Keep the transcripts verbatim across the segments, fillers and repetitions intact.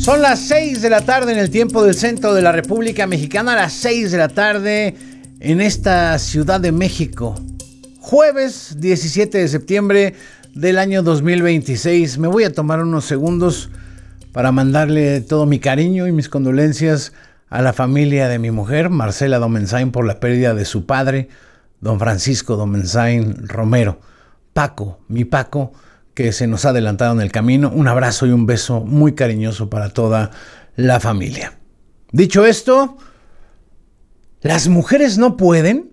Son las seis de la tarde en el tiempo del centro de la República Mexicana, las seis de la tarde en esta Ciudad de México. Jueves diecisiete de septiembre del año dos mil veintiséis. Me voy a tomar unos segundos para mandarle todo mi cariño y mis condolencias a la familia de mi mujer, Marcela Domenzain, por la pérdida de su padre, don Francisco Domenzain Romero. Paco, mi Paco, que se nos ha adelantado en el camino. Un abrazo y un beso muy cariñoso para toda la familia. Dicho esto, ¿las mujeres no pueden?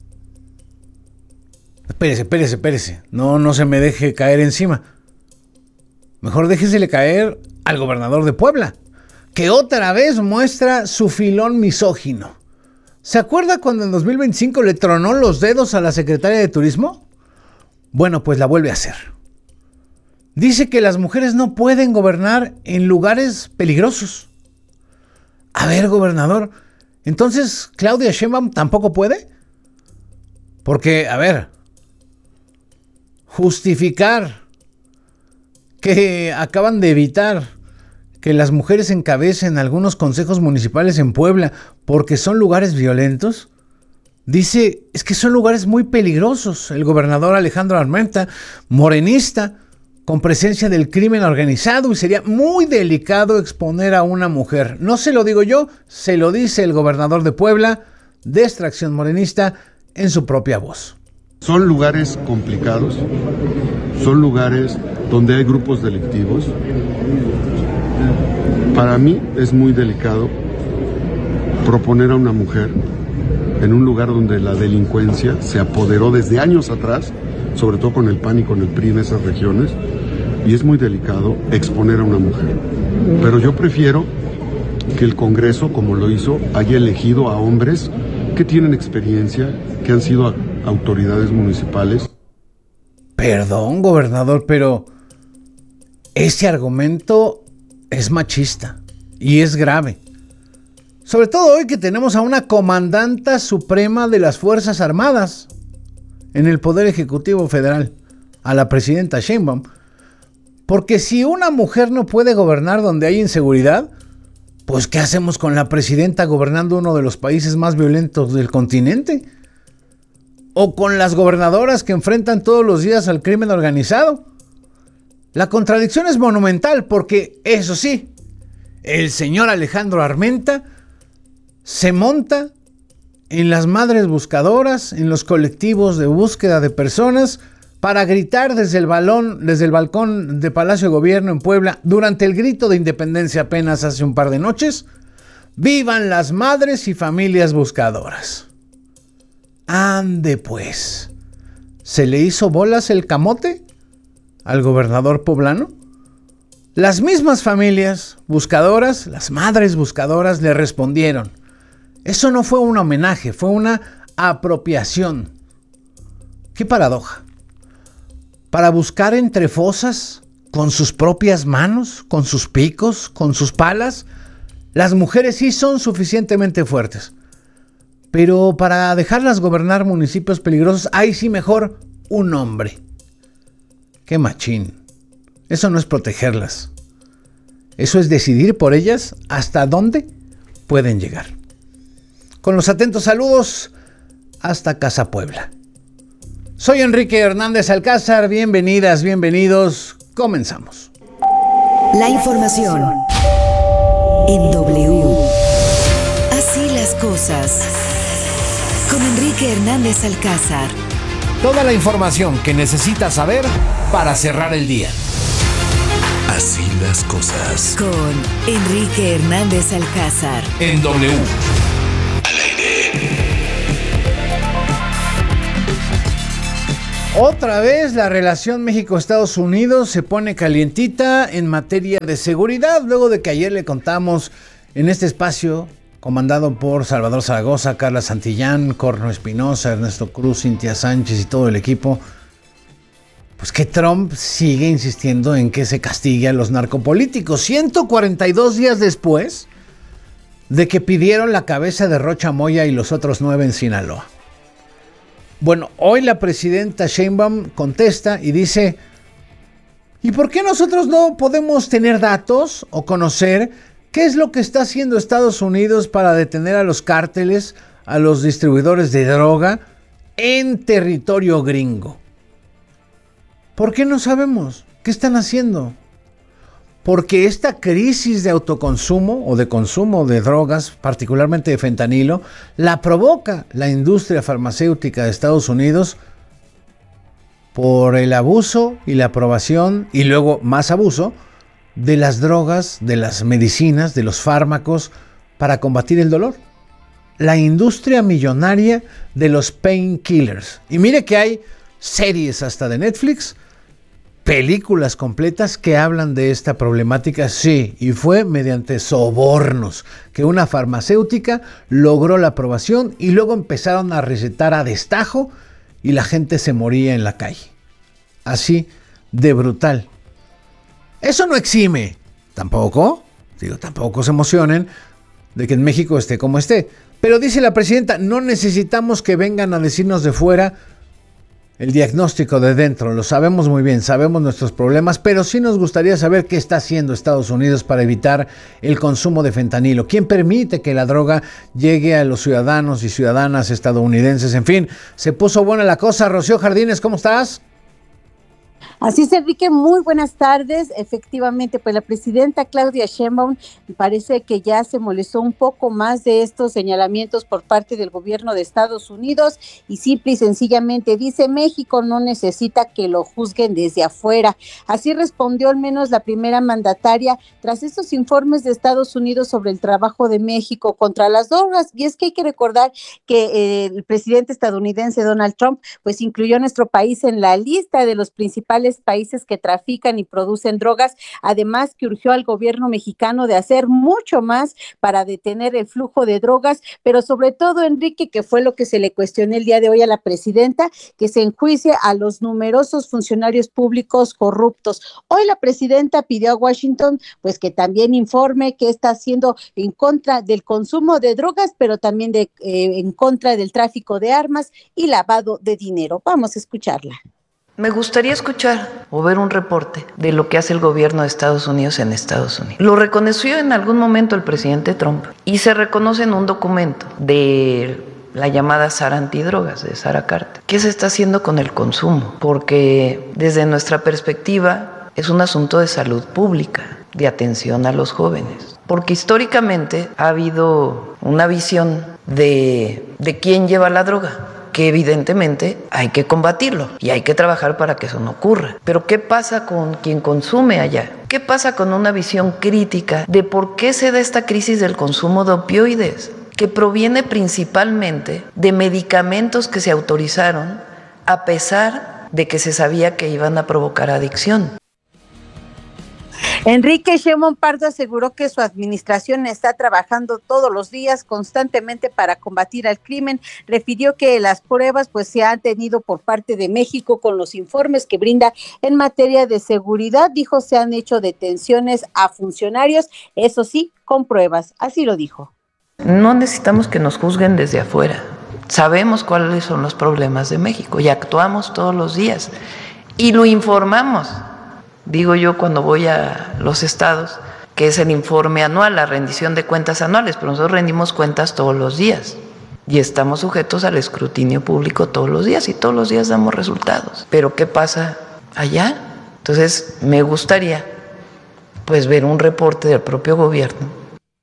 Espérese, espérese, espérese. No, no se me deje caer encima. Mejor déjesele caer al gobernador de Puebla, que otra vez muestra su filón misógino. ¿Se acuerda cuando en dos mil veinticinco le tronó los dedos a la secretaria de Turismo? Bueno, pues la vuelve a hacer. Dice que las mujeres no pueden gobernar en lugares peligrosos. A ver, gobernador, ¿entonces Claudia Sheinbaum tampoco puede? Porque, a ver, justificar que acaban de evitar que las mujeres encabecen algunos consejos municipales en Puebla porque son lugares violentos, dice, es que son lugares muy peligrosos. El gobernador Alejandro Armenta, morenista, con presencia del crimen organizado, y sería muy delicado exponer a una mujer. No se lo digo yo, se lo dice el gobernador de Puebla, de extracción morenista, en su propia voz. Son lugares complicados, son lugares donde hay grupos delictivos. Para mí es muy delicado proponer a una mujer en un lugar donde la delincuencia se apoderó desde años atrás, sobre todo con el P A N y con el P R I en esas regiones, y es muy delicado exponer a una mujer. Pero yo prefiero que el Congreso, como lo hizo, haya elegido a hombres que tienen experiencia, que han sido autoridades municipales. Perdón, gobernador, pero ese argumento es machista y es grave. Sobre todo hoy que tenemos a una comandanta suprema de las Fuerzas Armadas en el Poder Ejecutivo Federal, a la presidenta Sheinbaum. Porque si una mujer no puede gobernar donde hay inseguridad, pues ¿qué hacemos con la presidenta gobernando uno de los países más violentos del continente? ¿O con las gobernadoras que enfrentan todos los días al crimen organizado? La contradicción es monumental porque, eso sí, el señor Alejandro Armenta se monta en las madres buscadoras, en los colectivos de búsqueda de personas, para gritar desde el balón, desde el balcón de Palacio de Gobierno en Puebla, durante el grito de independencia apenas hace un par de noches: ¡vivan las madres y familias buscadoras! Ande pues, ¿se le hizo bolas el camote al gobernador poblano? Las mismas familias buscadoras, las madres buscadoras, le respondieron. Eso no fue un homenaje, fue una apropiación. ¡Qué paradoja! Para buscar entre fosas, con sus propias manos, con sus picos, con sus palas, las mujeres sí son suficientemente fuertes. Pero para dejarlas gobernar municipios peligrosos, ahí sí mejor un hombre. ¡Qué machín! Eso no es protegerlas. Eso es decidir por ellas hasta dónde pueden llegar. Con los atentos saludos, hasta Casa Puebla. Soy Enrique Hernández Alcázar, bienvenidas, bienvenidos, comenzamos. La información en W. Así las cosas. Con Enrique Hernández Alcázar. Toda la información que necesitas saber para cerrar el día. Así las cosas. Con Enrique Hernández Alcázar. En W. Otra vez la relación México-Estados Unidos se pone calientita en materia de seguridad, luego de que ayer le contamos en este espacio, comandado por Salvador Zaragoza, Carla Santillán, Corno Espinosa, Ernesto Cruz, Cintia Sánchez y todo el equipo, pues que Trump sigue insistiendo en que se castigue a los narcopolíticos. ciento cuarenta y dos días después de que pidieron la cabeza de Rocha Moya y los otros nueve en Sinaloa. Bueno, hoy la presidenta Sheinbaum contesta y dice: ¿Y por qué nosotros no podemos tener datos o conocer qué es lo que está haciendo Estados Unidos para detener a los cárteles, a los distribuidores de droga en territorio gringo? ¿Por qué no sabemos? ¿Qué están haciendo? Porque esta crisis de autoconsumo o de consumo de drogas, particularmente de fentanilo, la provoca la industria farmacéutica de Estados Unidos por el abuso y la aprobación, y luego más abuso, de las drogas, de las medicinas, de los fármacos para combatir el dolor. La industria millonaria de los painkillers. Y mire que hay series hasta de Netflix, películas completas que hablan de esta problemática, sí, y fue mediante sobornos que una farmacéutica logró la aprobación y luego empezaron a recetar a destajo y la gente se moría en la calle. Así de brutal. Eso no exime, tampoco, digo, tampoco se emocionen de que en México esté como esté. Pero dice la presidenta, no necesitamos que vengan a decirnos de fuera el diagnóstico de dentro, lo sabemos muy bien, sabemos nuestros problemas, pero sí nos gustaría saber qué está haciendo Estados Unidos para evitar el consumo de fentanilo. ¿Quién permite que la droga llegue a los ciudadanos y ciudadanas estadounidenses? En fin, se puso buena la cosa. Rocío Jardines, ¿cómo estás? Así es, Enrique, muy buenas tardes. Efectivamente, pues la presidenta Claudia Sheinbaum parece que ya se molestó un poco más de estos señalamientos por parte del gobierno de Estados Unidos y simple y sencillamente dice: México no necesita que lo juzguen desde afuera. Así respondió al menos la primera mandataria tras estos informes de Estados Unidos sobre el trabajo de México contra las drogas. Y es que hay que recordar que eh, el presidente estadounidense Donald Trump pues incluyó a nuestro país en la lista de los principales países que trafican y producen drogas, además que urgió al gobierno mexicano de hacer mucho más para detener el flujo de drogas, pero sobre todo, Enrique, que fue lo que se le cuestionó el día de hoy a la presidenta, que se enjuicie a los numerosos funcionarios públicos corruptos. Hoy la presidenta pidió a Washington pues que también informe qué está haciendo en contra del consumo de drogas, pero también de, eh, en contra del tráfico de armas y lavado de dinero. Vamos a escucharla. Me gustaría escuchar o ver un reporte de lo que hace el gobierno de Estados Unidos en Estados Unidos. Lo reconoció en algún momento el presidente Trump y se reconoce en un documento de la llamada Sara Antidrogas, de Sara Carter. ¿Qué se está haciendo con el consumo? Porque desde nuestra perspectiva es un asunto de salud pública, de atención a los jóvenes. Porque históricamente ha habido una visión de, de quién lleva la droga, que evidentemente hay que combatirlo y hay que trabajar para que eso no ocurra. Pero ¿qué pasa con quien consume allá? ¿Qué pasa con una visión crítica de por qué se da esta crisis del consumo de opioides, que proviene principalmente de medicamentos que se autorizaron a pesar de que se sabía que iban a provocar adicción? Enrique Sheinbaum Pardo aseguró que su administración está trabajando todos los días constantemente para combatir al crimen. Refirió que las pruebas pues se han tenido por parte de México con los informes que brinda en materia de seguridad. Dijo, se han hecho detenciones a funcionarios, eso sí, con pruebas. Así lo dijo. No necesitamos que nos juzguen desde afuera. Sabemos cuáles son los problemas de México y actuamos todos los días y lo informamos. Digo yo cuando voy a los estados, que es el informe anual, la rendición de cuentas anuales, pero nosotros rendimos cuentas todos los días y estamos sujetos al escrutinio público todos los días y todos los días damos resultados. Pero ¿qué pasa allá? Entonces me gustaría pues ver un reporte del propio gobierno.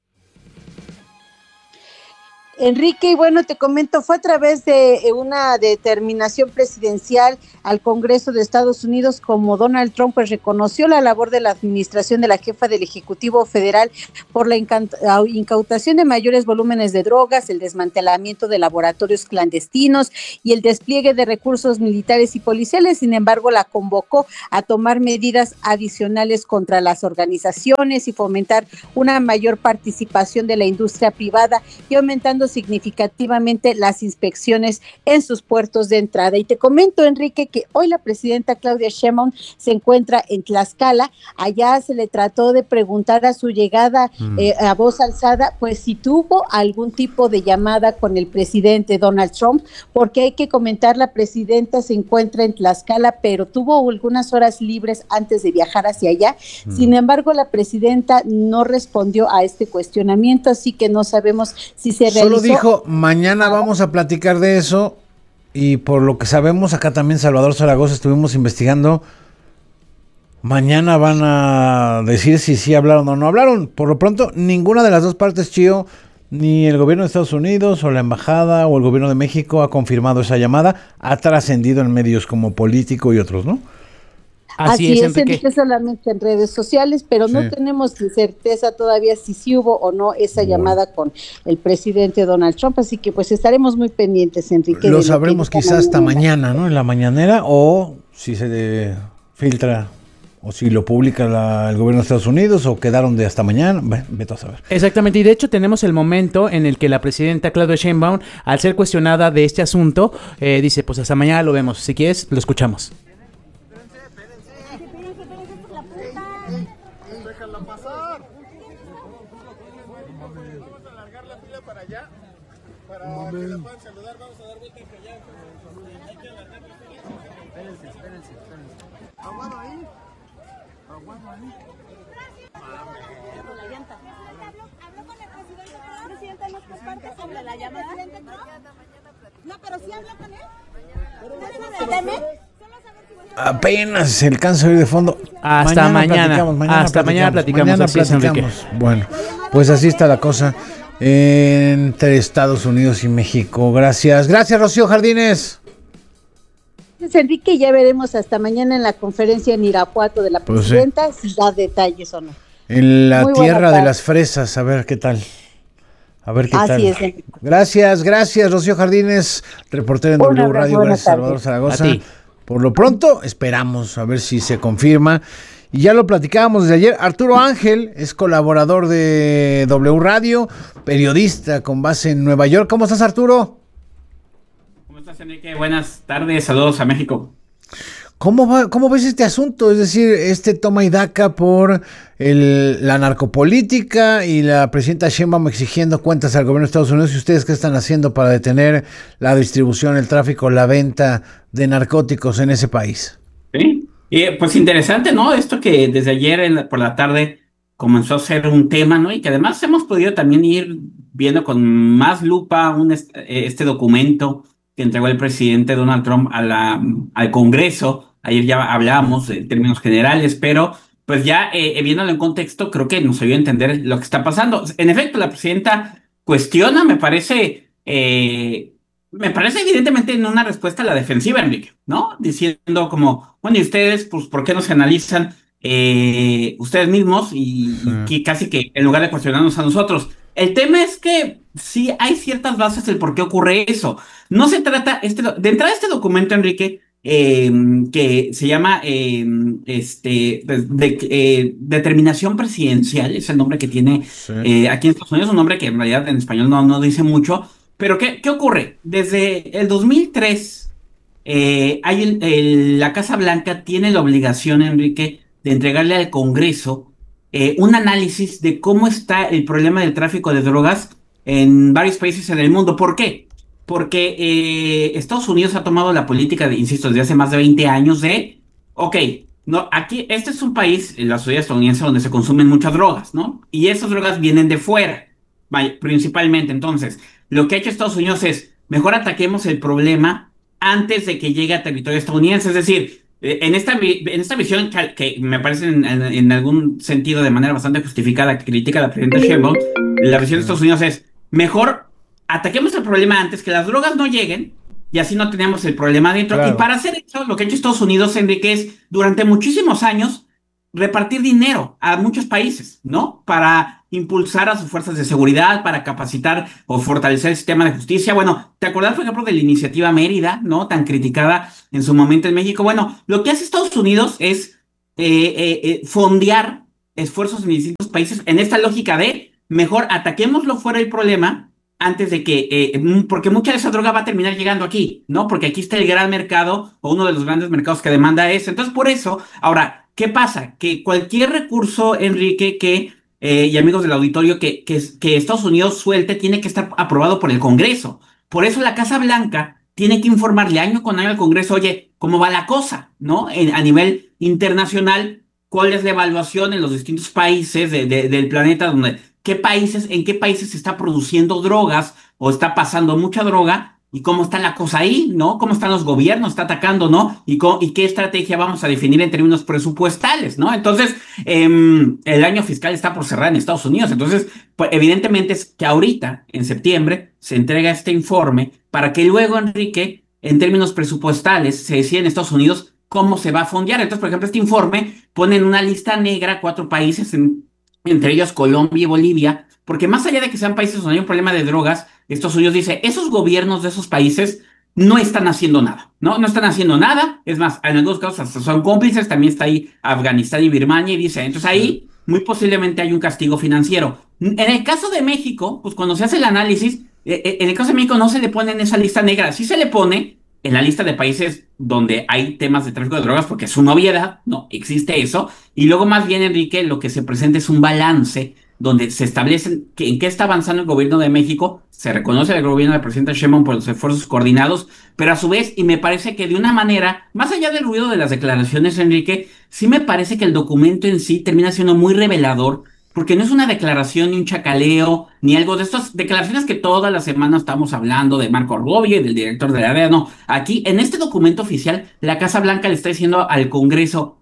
Enrique, y bueno, te comento, fue a través de una determinación presidencial al Congreso de Estados Unidos como Donald Trump pues reconoció la labor de la administración de la jefa del Ejecutivo Federal por la incautación de mayores volúmenes de drogas, el desmantelamiento de laboratorios clandestinos y el despliegue de recursos militares y policiales. Sin embargo, la convocó a tomar medidas adicionales contra las organizaciones y fomentar una mayor participación de la industria privada y aumentando significativamente las inspecciones en sus puertos de entrada. Y te comento, Enrique, que hoy la presidenta Claudia Sheinbaum se encuentra en Tlaxcala. Allá se le trató de preguntar a su llegada mm. eh, a voz alzada, pues si tuvo algún tipo de llamada con el presidente Donald Trump, porque hay que comentar, la presidenta se encuentra en Tlaxcala, pero tuvo algunas horas libres antes de viajar hacia allá. Mm. Sin embargo, la presidenta no respondió a este cuestionamiento, así que no sabemos si se realizó. Solo dijo, mañana vamos a platicar de eso, y por lo que sabemos, acá también Salvador Zaragoza estuvimos investigando, mañana van a decir si sí hablaron o no hablaron. Por lo pronto, ninguna de las dos partes, Chío, ni el gobierno de Estados Unidos o la embajada o el gobierno de México ha confirmado esa llamada, ha trascendido en medios como Político y otros, ¿no? Así, Así es, Enrique. Enrique, solamente en redes sociales, pero sí. no tenemos certeza todavía si sí hubo o no esa bueno. llamada con el presidente Donald Trump, así que pues estaremos muy pendientes, Enrique. Lo sabremos lo quizás hasta mañana, ¿no? En la mañanera, o si se filtra, o si lo publica la, el gobierno de Estados Unidos, o quedaron de hasta mañana, bueno, vete a saber. Exactamente, y de hecho tenemos el momento en el que la presidenta Claudia Sheinbaum, al ser cuestionada de este asunto, eh, dice, pues hasta mañana lo vemos, si quieres, lo escuchamos. Para que la puedan saludar, vamos a dar vuelta hacia allá. Hay que alargar la fila. Espérense, espérense, espérense. Aguado ahí. Aguado ahí. Con la llanta. Habló con el presidente. El presidente nos comparte sobre la llamada. No, pero sí habló con él. Apenas se alcanza a oír de fondo. Hasta mañana. mañana. mañana Hasta mañana platicamos. Mañana platicamos. Bueno, pues así está la cosa entre Estados Unidos y México. Gracias, gracias Rocío Jardines. Gracias, Enrique, ya veremos hasta mañana en la conferencia en Irapuato de la presidenta pues sí. si da detalles o no. En la Muy tierra de las fresas, a ver qué tal. A ver qué Así tal. Es, Enrique. Gracias, gracias Rocío Jardines, reportera en W Radio, gracias Salvador Zaragoza. Por lo pronto, esperamos a ver si se confirma. Y ya lo platicábamos desde ayer. Arturo Ángel es colaborador de W Radio, periodista con base en Nueva York. ¿Cómo estás, Arturo? ¿Cómo estás, Enrique? Buenas tardes, saludos a México. ¿Cómo va, cómo ves este asunto? Es decir, este toma y daca por el, la narcopolítica y la presidenta Sheinbaum exigiendo cuentas al gobierno de Estados Unidos. ¿Y ustedes qué están haciendo para detener la distribución, el tráfico, la venta de narcóticos en ese país? Sí. Eh, pues interesante, ¿no? Esto que desde ayer en la, por la tarde comenzó a ser un tema, ¿no? Y que además hemos podido también ir viendo con más lupa un est- este documento que entregó el presidente Donald Trump a la, al Congreso. Ayer ya hablábamos en términos generales, pero pues ya eh, viéndolo en contexto, creo que nos ayuda a entender lo que está pasando. En efecto, la presidenta cuestiona, me parece... Eh, Me parece evidentemente en una respuesta a la defensiva, Enrique, ¿no? Diciendo como, bueno, ¿y ustedes, pues, por qué no se analizan eh, ustedes mismos y, sí. y que casi que en lugar de cuestionarnos a nosotros? El tema es que sí hay ciertas bases del por qué ocurre eso. No se trata, este, de entrada este documento, Enrique, eh, que se llama eh, este, de, de, eh, Determinación Presidencial, es el nombre que tiene sí. eh, aquí en Estados Unidos, un nombre que en realidad en español no, no dice mucho. Pero ¿qué, qué ocurre? Desde el dos mil tres, eh, hay el, el, la Casa Blanca tiene la obligación, Enrique, de entregarle al Congreso eh, un análisis de cómo está el problema del tráfico de drogas en varios países en el mundo. ¿Por qué? Porque eh, Estados Unidos ha tomado la política, de, insisto, desde hace más de veinte años de, ok, no, aquí, este es un país, la sociedad estadounidense, donde se consumen muchas drogas, ¿no? Y esas drogas vienen de fuera, vaya, principalmente. Entonces, lo que ha hecho Estados Unidos es, mejor ataquemos el problema antes de que llegue a territorio estadounidense. Es decir, en esta, en esta visión que, que me parece en, en, en algún sentido de manera bastante justificada, que critica a la presidenta Sheinbaum, la visión de Estados Unidos es, mejor ataquemos el problema antes, que las drogas no lleguen, y así no tenemos el problema dentro. Claro. Y para hacer eso, lo que ha hecho Estados Unidos, Enrique, es, durante muchísimos años, repartir dinero a muchos países, ¿no? Para impulsar a sus fuerzas de seguridad, para capacitar o fortalecer el sistema de justicia. Bueno, ¿te acuerdas, por ejemplo, de la iniciativa Mérida, ¿no? Tan criticada en su momento en México. Bueno, lo que hace Estados Unidos es eh, eh, eh, fondear esfuerzos en distintos países en esta lógica de mejor ataquémoslo fuera del problema antes de que, eh, porque mucha de esa droga va a terminar llegando aquí, ¿no? Porque aquí está el gran mercado, o uno de los grandes mercados que demanda eso. Entonces, por eso, ahora, ¿qué pasa? Que cualquier recurso, Enrique, que, eh, y amigos del auditorio, que, que, que Estados Unidos suelte, tiene que estar aprobado por el Congreso. Por eso la Casa Blanca tiene que informarle año con año al Congreso, oye, ¿cómo va la cosa? ¿No? En, a nivel internacional, ¿cuál es la evaluación en los distintos países de, de, del planeta donde... ¿Qué países, en qué países se está produciendo drogas o está pasando mucha droga? ¿Y cómo está la cosa ahí, no? ¿Cómo están los gobiernos? ¿Está atacando, no? ¿Y, cómo, y qué estrategia vamos a definir en términos presupuestales, no? Entonces, eh, el año fiscal está por cerrar en Estados Unidos. Entonces, pues, evidentemente es que ahorita, en septiembre, se entrega este informe para que luego, Enrique, en términos presupuestales, se decida en Estados Unidos cómo se va a fondear. Entonces, por ejemplo, este informe pone en una lista negra cuatro países en... entre ellos Colombia y Bolivia, porque más allá de que sean países donde hay un problema de drogas, Estados Unidos dice, esos gobiernos de esos países no están haciendo nada, ¿no? No están haciendo nada, es más, en algunos casos hasta son cómplices, también está ahí Afganistán y Birmania, y dice, entonces ahí muy posiblemente hay un castigo financiero. En el caso de México, pues cuando se hace el análisis, eh, en el caso de México no se le pone en esa lista negra, sí se le pone en la lista de países donde hay temas de tráfico de drogas, porque es una obviedad, no existe eso, y luego más bien, Enrique, lo que se presenta es un balance donde se establecen que, en qué está avanzando el gobierno de México, se reconoce el gobierno del presidente Sheinbaum por los esfuerzos coordinados, pero a su vez, y me parece que de una manera, más allá del ruido de las declaraciones, Enrique, sí me parece que el documento en sí termina siendo muy revelador, porque no es una declaración ni un chacaleo, ni algo de estas declaraciones que toda la semana estamos hablando de Marco Rubio y del director de la D E A. No, aquí en este documento oficial, la Casa Blanca le está diciendo al Congreso,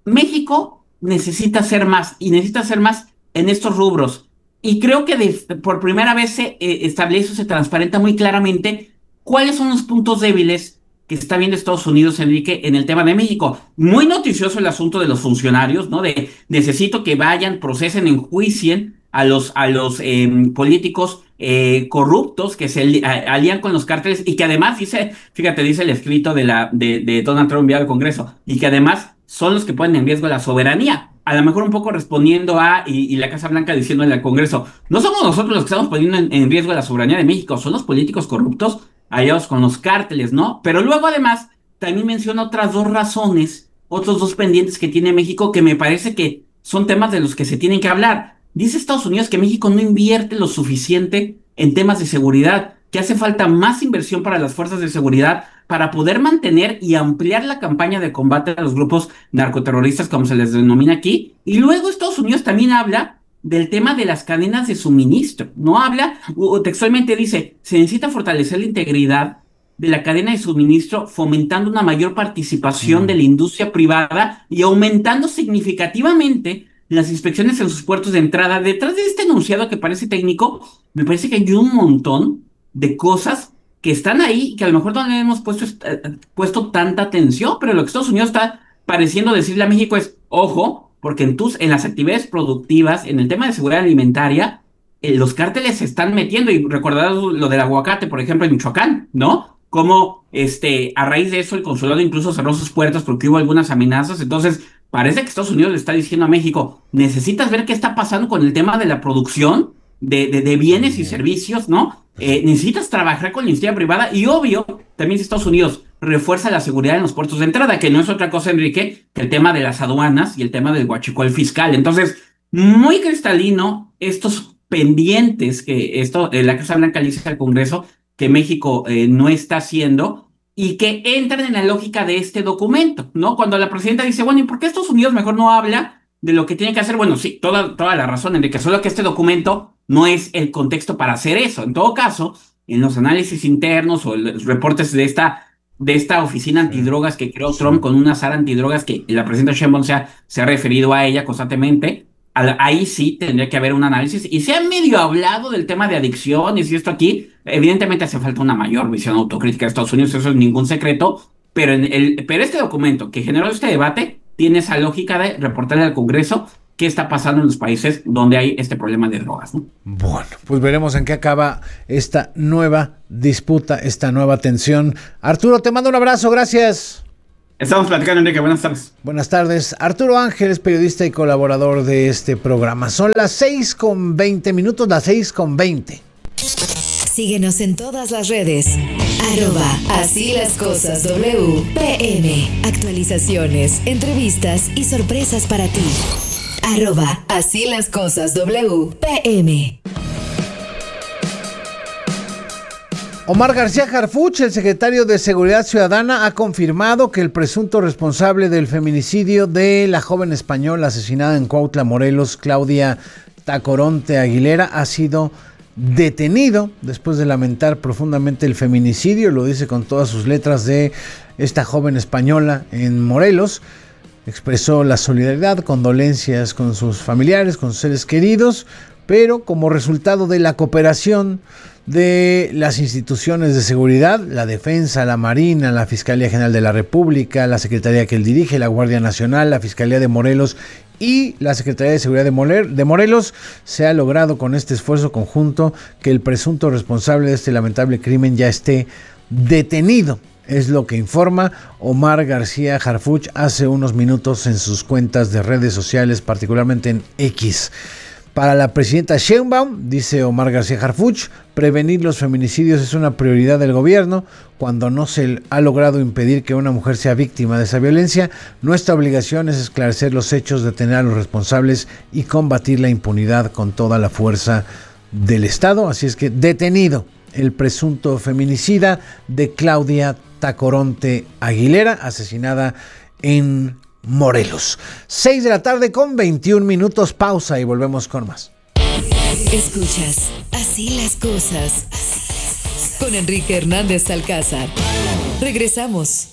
México necesita hacer más, y necesita hacer más en estos rubros. Y creo que de, por primera vez se eh, establece, se transparenta muy claramente cuáles son los puntos débiles que está viendo Estados Unidos, Enrique, en el tema de México. Muy noticioso el asunto de los funcionarios, ¿no? De necesito que vayan, procesen, enjuicien a los, a los eh, políticos eh, corruptos que se alían con los cárteles y que además dice, fíjate, dice el escrito de, la, de, de Donald Trump enviado al Congreso, y que además son los que ponen en riesgo la soberanía. A lo mejor un poco respondiendo a, y, y la Casa Blanca diciéndole al Congreso, no somos nosotros los que estamos poniendo en, en riesgo la soberanía de México, son los políticos corruptos aliados con los cárteles, ¿no? Pero luego además también menciona otras dos razones, otros dos pendientes que tiene México que me parece que son temas de los que se tienen que hablar. Dice Estados Unidos que México no invierte lo suficiente en temas de seguridad, que hace falta más inversión para las fuerzas de seguridad para poder mantener y ampliar la campaña de combate a los grupos narcoterroristas, como se les denomina aquí. Y luego Estados Unidos también habla del tema de las cadenas de suministro. No habla, o textualmente dice, se necesita fortalecer la integridad de la cadena de suministro, fomentando una mayor participación mm. de la industria privada y aumentando significativamente las inspecciones en sus puertos de entrada. Detrás de este enunciado que parece técnico, me parece que hay un montón de cosas que están ahí y que a lo mejor no le hemos puesto, eh, puesto tanta atención, pero lo que Estados Unidos está pareciendo decirle a México es, ojo, porque en, tus, en las actividades productivas, en el tema de seguridad alimentaria, eh, los cárteles se están metiendo, y recordad lo del aguacate, por ejemplo, en Michoacán, ¿no? Como este, a raíz de eso el consulado incluso cerró sus puertas porque hubo algunas amenazas. Entonces, parece que Estados Unidos le está diciendo a México, necesitas ver qué está pasando con el tema de la producción de, de, de bienes y servicios, ¿no? Eh, necesitas trabajar con la industria privada, y obvio, también si Estados Unidos refuerza la seguridad en los puertos de entrada, que no es otra cosa, Enrique, que el tema de las aduanas y el tema del huachicol fiscal. Entonces, muy cristalino estos pendientes que esto, eh, la Casa Blanca le dice al Congreso que México eh, no está haciendo, y que entran en la lógica de este documento, ¿no? Cuando la presidenta dice, bueno, ¿y por qué Estados Unidos mejor no habla de lo que tiene que hacer? Bueno, sí, toda, toda la razón, Enrique, solo que este documento no es el contexto para hacer eso. En todo caso, en los análisis internos o los reportes de esta, de esta oficina antidrogas que creó Trump con una sala antidrogas que la presidenta Sheinbaum se ha, se ha referido a ella constantemente, ahí sí tendría que haber un análisis, y se ha medio hablado del tema de adicciones y esto aquí. Evidentemente hace falta una mayor visión autocrítica de Estados Unidos, eso es ningún secreto, pero, en el, pero este documento que generó este debate tiene esa lógica de reportarle al Congreso qué está pasando en los países donde hay este problema de drogas, ¿no? Bueno, pues veremos en qué acaba esta nueva disputa, esta nueva tensión. Arturo, te mando un abrazo, gracias. Estamos platicando, Enrique. Buenas tardes. Buenas tardes. Arturo Ángeles, periodista y colaborador de este programa. Son las seis con veinte minutos, las seis con veinte. Síguenos en todas las redes. Arroba Así las Cosas W P M. Actualizaciones, entrevistas y sorpresas para ti. Arroba Así las Cosas W P M. Omar García Harfuch, el secretario de Seguridad Ciudadana, ha confirmado que el presunto responsable del feminicidio de la joven española asesinada en Cuautla, Morelos, Claudia Tacoronte Aguilera, ha sido detenido después de lamentar profundamente el feminicidio. Lo dice con todas sus letras de esta joven española en Morelos. Expresó la solidaridad, condolencias con sus familiares, con sus seres queridos, pero como resultado de la cooperación de las instituciones de seguridad, la Defensa, la Marina, la Fiscalía General de la República, la Secretaría que él dirige, la Guardia Nacional, la Fiscalía de Morelos y la Secretaría de Seguridad de, Moler, de Morelos, se ha logrado con este esfuerzo conjunto que el presunto responsable de este lamentable crimen ya esté detenido. Es lo que informa Omar García Harfuch hace unos minutos en sus cuentas de redes sociales, particularmente en X. Para la presidenta Sheinbaum, dice Omar García Harfuch, prevenir los feminicidios es una prioridad del gobierno. Cuando no se ha logrado impedir que una mujer sea víctima de esa violencia, nuestra obligación es esclarecer los hechos, detener a los responsables y combatir la impunidad con toda la fuerza del Estado. Así es que detenido el presunto feminicida de Claudia Tacoronte Aguilera, asesinada en Morelos. seis de la tarde con veintiún minutos, pausa y volvemos con más. Escuchas Así las Cosas con Enrique Hernández Alcázar. Regresamos.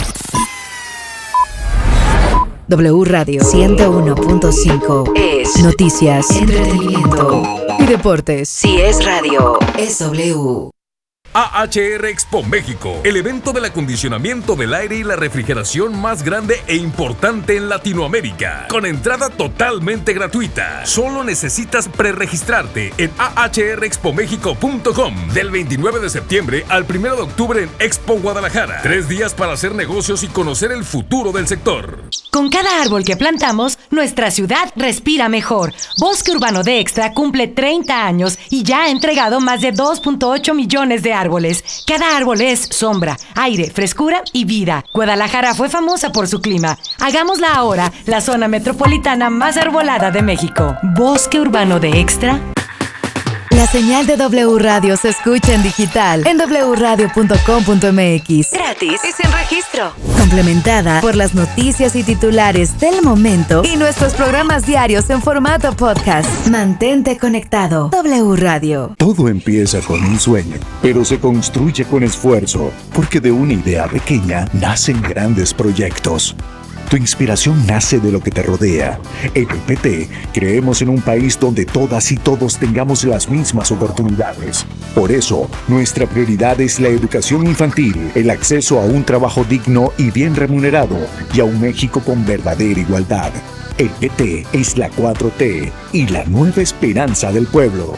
W Radio ciento uno punto cinco es noticias, entretenimiento y deportes. Si es radio, es W. A H R Expo México, el evento del acondicionamiento del aire y la refrigeración más grande e importante en Latinoamérica, con entrada totalmente gratuita. Solo necesitas preregistrarte en a h r expo mexico punto com del veintinueve de septiembre al primero de octubre en Expo Guadalajara. Tres días para hacer negocios y conocer el futuro del sector. Con cada árbol que plantamos, nuestra ciudad respira mejor. Bosque Urbano de Extra cumple treinta años y ya ha entregado más de dos punto ocho millones de árboles. Cada árbol es sombra, aire, frescura y vida. Guadalajara fue famosa por su clima. Hagámosla ahora la zona metropolitana más arbolada de México. Bosque Urbano de Extra. La señal de W Radio se escucha en digital en doble u radio punto com punto m x. Gratis y sin registro. Complementada por las noticias y titulares del momento y nuestros programas diarios en formato podcast. Mantente conectado. W Radio. Todo empieza con un sueño, pero se construye con esfuerzo, porque de una idea pequeña nacen grandes proyectos. Tu inspiración nace de lo que te rodea. En el P T creemos en un país donde todas y todos tengamos las mismas oportunidades. Por eso, nuestra prioridad es la educación infantil, el acceso a un trabajo digno y bien remunerado y a un México con verdadera igualdad. El P T es la cuatro T y la nueva esperanza del pueblo.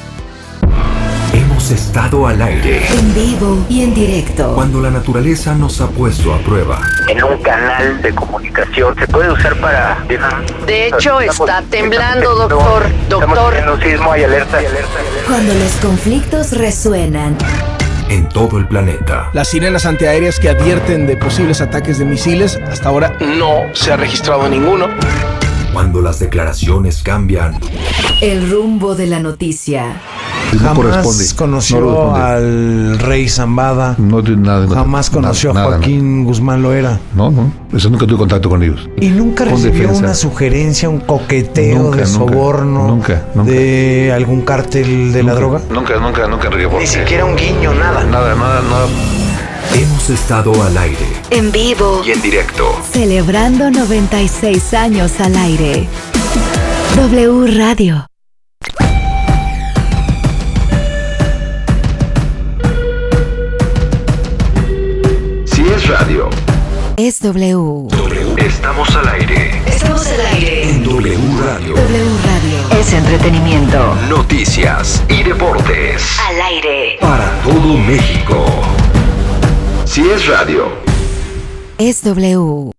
Hemos estado al aire. En vivo y en directo. Cuando la naturaleza nos ha puesto a prueba. En un canal de comunicación se puede usar para... De hecho, está temblando, doctor. Doctor. En un sismo, hay alerta. Cuando los conflictos resuenan. En todo el planeta. Las sirenas antiaéreas que advierten de posibles ataques de misiles, hasta ahora no se ha registrado ninguno. Cuando las declaraciones cambian. El rumbo de la noticia. Jamás conoció no al rey Zambada. No tiene nada. Jamás conoció nada, a Joaquín nada. Guzmán Loera. No, no. Eso nunca tuve contacto con ellos. Y nunca con recibió defensa. Una sugerencia, un coqueteo nunca, de soborno. Nunca, nunca. De algún cártel de nunca, la droga. Nunca, nunca, nunca, Enrique. Ni siquiera un guiño, nada. Nada, nada, nada. Hemos estado al aire. En vivo. Y en directo. Celebrando noventa y seis años al aire. W Radio. Si es radio. Es W. W. Estamos al aire. Estamos al aire. En W Radio. W Radio. Es entretenimiento. Noticias y deportes. Al aire. Para todo México. Si es radio. Es W.